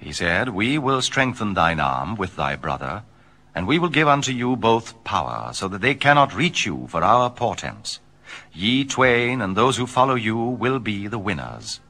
He said, We will strengthen thine arm with thy brother, and we will give unto you both power, so that they cannot reach you for our portents. Ye twain and those who follow you will be the winners.